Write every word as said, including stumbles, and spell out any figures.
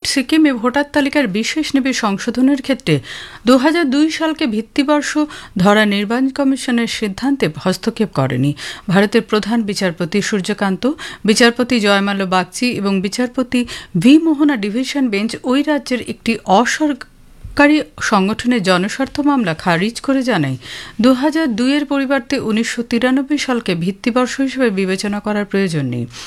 সিকিমে ভোটার তালিকার বিশেষ নিবিড় সংশোধনের ক্ষেত্রে দু হাজার দুই সালকে ভিত্তিবর্ষ ধরা নির্বাচন কমিশনের সিদ্ধান্তে হস্তক্ষেপ করেনি। ভারতের প্রধান বিচারপতি সূর্যকান্ত, বিচারপতি জয়মাল্য বাগচি এবং বিচারপতি ভি মোহনা ডিভিশন বেঞ্চ ওই রাজ্যের একটি অসরকারি সংগঠনের জনস্বার্থ মামলা খারিজ করে জানায়, দু হাজার দুই এর পরিবর্তে উনিশশো তিরানব্বই সালকে ভিত্তিবর্ষ হিসেবে বিবেচনা করার প্রয়োজন নেই।